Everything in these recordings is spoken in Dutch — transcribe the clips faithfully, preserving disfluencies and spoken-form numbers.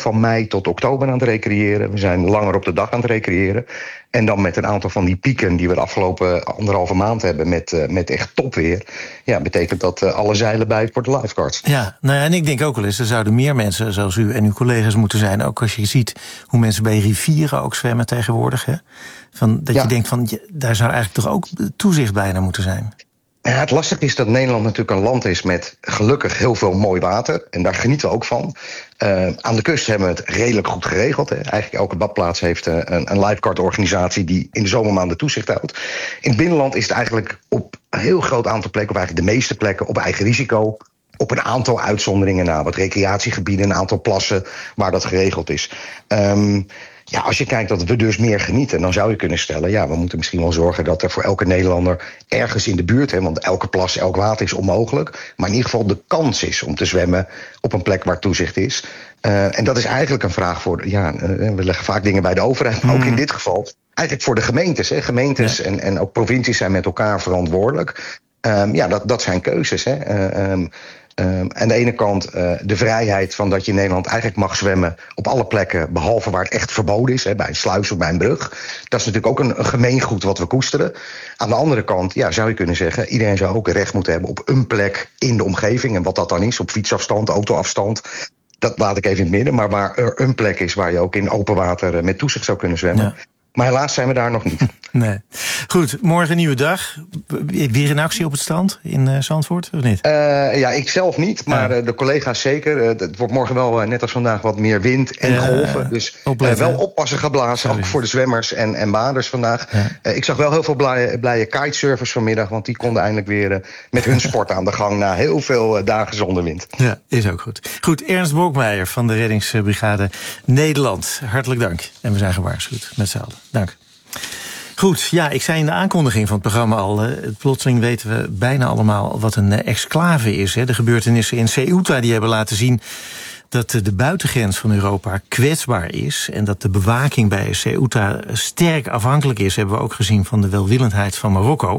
van mei tot oktober aan het recreëren. We zijn langer op de dag aan het recreëren. En dan met een aantal van die pieken die we de afgelopen anderhalve maand hebben met, uh, met echt topweer. Ja, betekent dat uh, alle zeilen bij voor de lifeguards. Ja, nou ja, en ik denk ook wel eens, er zouden meer mensen zoals u en uw collega's moeten zijn. Ook als je ziet hoe mensen bij rivieren ook zwemmen tegenwoordig. Hè? Van, dat ja. je denkt van, daar zou eigenlijk toch ook toezicht bijna moeten zijn. Ja, het lastige is dat Nederland natuurlijk een land is met gelukkig heel veel mooi water. En daar genieten we ook van. Uh, aan de kust hebben we het redelijk goed geregeld. Hè. Eigenlijk elke badplaats heeft uh, een, een lifeguard-organisatie die in de zomermaanden toezicht houdt. In het binnenland is het eigenlijk op een heel groot aantal plekken, of eigenlijk de meeste plekken, op eigen risico. Op een aantal uitzonderingen na, wat recreatiegebieden, een aantal plassen waar dat geregeld is. Um, Ja, als je kijkt dat we dus meer genieten, dan zou je kunnen stellen, ja, we moeten misschien wel zorgen dat er voor elke Nederlander ergens in de buurt, hè, want elke plas, elk water is onmogelijk, maar in ieder geval de kans is om te zwemmen op een plek waar toezicht is. Uh, en dat is eigenlijk een vraag voor, ja, uh, we leggen vaak dingen bij de overheid, maar ook in dit geval eigenlijk voor de gemeentes. Hè. Gemeentes ja. en, en ook provincies zijn met elkaar verantwoordelijk. Um, ja, dat, dat zijn keuzes. Hè. Uh, um, Um, aan de ene kant uh, de vrijheid van dat je in Nederland eigenlijk mag zwemmen op alle plekken, behalve waar het echt verboden is, hè, bij een sluis of bij een brug. Dat is natuurlijk ook een, een gemeengoed wat we koesteren. Aan de andere kant, ja, zou je kunnen zeggen, iedereen zou ook recht moeten hebben op een plek in de omgeving. En wat dat dan is, op fietsafstand, autoafstand, dat laat ik even in het midden. Maar waar er een plek is waar je ook in open water met toezicht zou kunnen zwemmen. Ja. Maar helaas zijn we daar nog niet. Nee. Goed, morgen een nieuwe dag. Weer in actie op het strand in uh, Zandvoort, of niet? Uh, ja, ik zelf niet, maar ja. uh, de collega's zeker. Uh, het wordt morgen wel, uh, net als vandaag, wat meer wind en uh, golven. Dus uh, wel oppassen geblazen, ook voor de zwemmers en, en baders vandaag. Ja. Uh, ik zag wel heel veel blije, blije kitesurfers vanmiddag, want die konden eindelijk weer uh, met hun sport aan de gang na heel veel uh, dagen zonder wind. Ja, is ook goed. Goed, Ernst Bokmeijer van de Reddingsbrigade Nederland. Hartelijk dank. En we zijn gewaarschuwd met z'n allen. Dank. Goed, ja, ik zei in de aankondiging van het programma al, uh, plotseling weten we bijna allemaal wat een uh, exclave is. Hè. De gebeurtenissen in Ceuta die hebben laten zien dat uh, de buitengrens van Europa kwetsbaar is en dat de bewaking bij Ceuta sterk afhankelijk is, hebben we ook gezien van de welwillendheid van Marokko.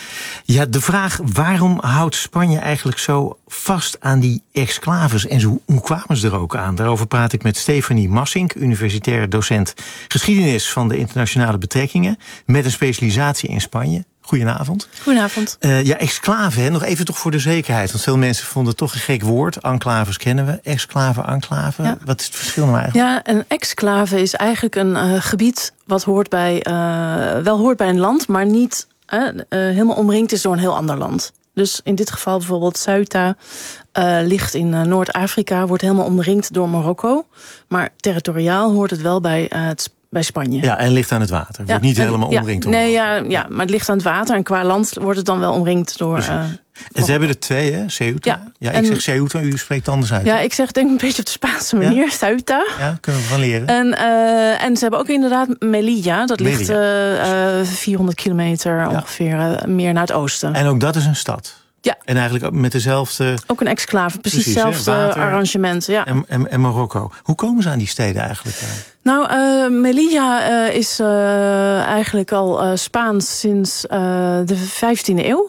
Ja, de vraag, waarom houdt Spanje eigenlijk zo vast aan die exclaves? En zo, hoe kwamen ze er ook aan? Daarover praat ik met Stefanie Massink, universitair docent geschiedenis van de internationale betrekkingen, met een specialisatie in Spanje. Goedenavond. Goedenavond. Uh, ja, exclave, hè? Nog even toch voor de zekerheid. Want veel mensen vonden het toch een gek woord. Enclaves kennen we. Exclave, enclave. Ja. Wat is het verschil nou eigenlijk? Ja, een exclave is eigenlijk een uh, gebied wat hoort bij, uh, wel hoort bij een land, maar niet Uh, uh, helemaal omringd is door een heel ander land. Dus in dit geval bijvoorbeeld Ceuta uh, ligt in uh, Noord-Afrika, wordt helemaal omringd door Marokko. Maar territoriaal hoort het wel bij, uh, het, bij Spanje. Ja, en ligt aan het water. Wordt ja, niet en, helemaal omringd ja, door Nee, ja, ja, maar het ligt aan het water. En qua land wordt het dan wel omringd door Uh, en ze hebben er twee, hè? Ceuta. Ja, ja ik en, zeg Ceuta, u spreekt anders uit. Ja, ik zeg denk een beetje op de Spaanse manier, ja? Ceuta. Ja, kunnen we van leren. En, uh, en ze hebben ook inderdaad Melilla. Dat Melilla. ligt uh, uh, vierhonderd kilometer ja. ongeveer uh, meer naar het oosten. En ook dat is een stad. Ja. En eigenlijk ook met dezelfde... Ook een exclave, precies hetzelfde arrangement. Ja. En, en, en Marokko. Hoe komen ze aan die steden eigenlijk? Nou, uh, Melilla uh, is uh, eigenlijk al uh, Spaans sinds uh, de vijftiende eeuw.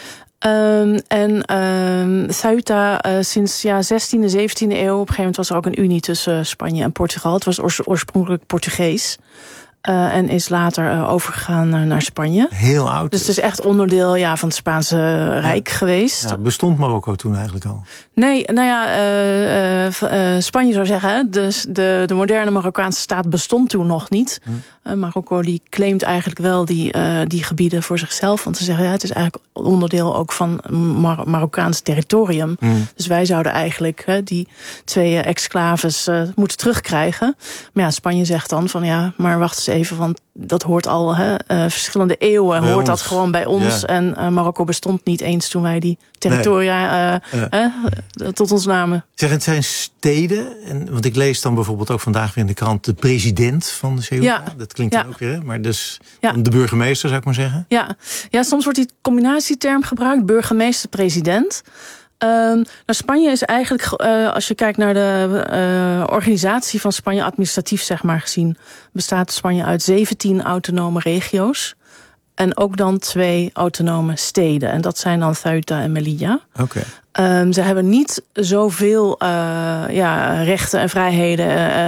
Um, en um, Ceuta uh, sinds ja, zestiende, zeventiende eeuw. Op een gegeven moment was er ook een unie tussen Spanje en Portugal. Het was oors- oorspronkelijk Portugees. Uh, en is later uh, overgegaan uh, naar Spanje. Heel oud. Dus het is echt onderdeel ja, van het Spaanse Rijk ja. geweest. Ja, bestond Marokko toen eigenlijk al? Nee, nou ja, uh, uh, uh, Spanje zou zeggen, de, de, de moderne Marokkaanse staat bestond toen nog niet. Hm. Uh, Marokko die claimt eigenlijk wel die, uh, die gebieden voor zichzelf. Want ze zeggen, ja, het is eigenlijk onderdeel ook van Mar- Marokkaans territorium. Hm. Dus wij zouden eigenlijk uh, die twee uh, exclaves uh, moeten terugkrijgen. Maar ja, Spanje zegt dan van ja, maar wacht eens even, want dat hoort al hè, uh, verschillende eeuwen, bij hoort ons. Dat gewoon bij ons. Ja. En uh, Marokko bestond niet eens toen wij die territoria nee. uh, ja. uh, tot ons namen. Zeg, het zijn steden, en, want ik lees dan bijvoorbeeld ook vandaag weer in de krant de president van de Ceuta. Ja. Dat klinkt ja. dan ook weer, maar dus ja. de burgemeester zou ik maar zeggen. Ja, ja soms wordt die combinatieterm gebruikt, burgemeester-president. Uh, nou, Spanje is eigenlijk, uh, als je kijkt naar de uh, organisatie van Spanje, administratief zeg maar gezien, bestaat Spanje uit zeventien autonome regio's. En ook dan twee autonome steden. En dat zijn dan Ceuta en Melilla. Oké. Um, ze hebben niet zoveel uh, ja, rechten en vrijheden Uh,